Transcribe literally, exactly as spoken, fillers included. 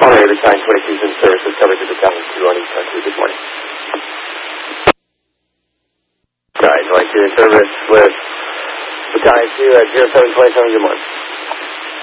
Area Battalion twenty-two is in service with coverage of Battalion two on East Country. Good morning. Alright, twenty-two in service with Battalion two at zero seven twenty-seven. Good morning.